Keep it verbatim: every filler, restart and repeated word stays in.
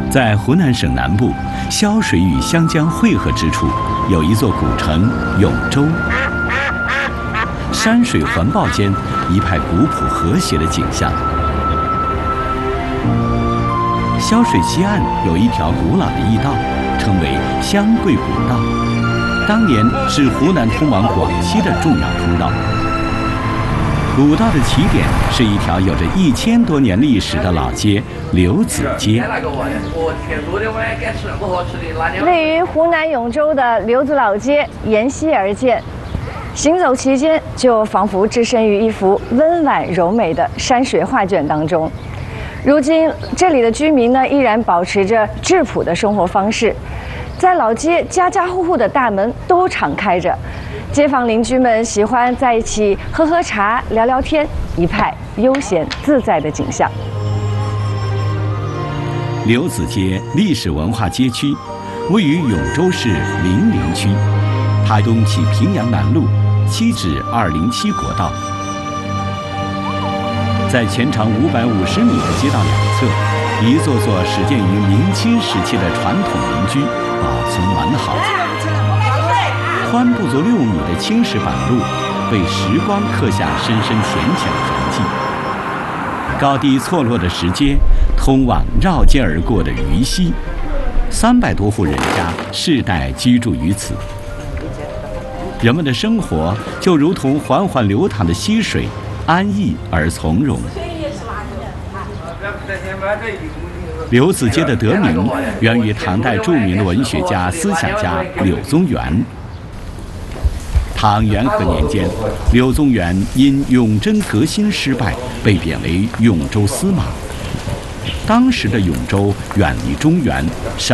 在湖南省南部，潇水与湘江汇合之处，有一座古城永州。山水环抱间，一派古朴和谐的景象。潇水西岸有一条古老的驿道，称为湘桂古道，当年是湖南通往广西的重要通道。古道的起点是一条有着一千多年历史的老街刘子街。 位于湖南永州的刘子老街沿溪而建，行走其间就仿佛置身于一幅温婉柔美的山水画卷当中。如今这里的居民呢，依然保持着质朴的生活方式，在老街家家户户的大门都敞开着，街坊邻居们喜欢在一起喝喝茶、聊聊天，一派悠闲自在的景象。 刘子街历史文化街区位于永州市零陵区，它东起平阳南路，西至二零七国道。在全长五百五十米的街道两侧，一座座始建于明清时期的传统民居保存完好。宽不足六米的青石板路，被时光刻下深深浅浅的痕迹。高低错落的石阶，通往绕街而过的鱼溪，三百多户人家世代居住于此。人们的生活就如同缓缓流淌的溪水，安逸而从容。刘子街的得名源于唐代著名的文学家、思想家柳宗元。唐元和年间，柳宗元因永贞革新失败，被贬为永州司马。当时的永州远离中原，